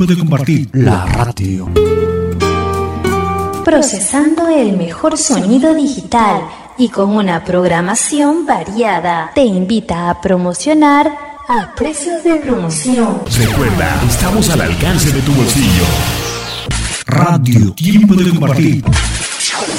Tiempo de compartir. La radio. Procesando el mejor sonido digital y con una programación variada. Te invita a promocionar a precios de promoción. Recuerda, estamos al alcance de tu bolsillo. Radio Tiempo de compartir.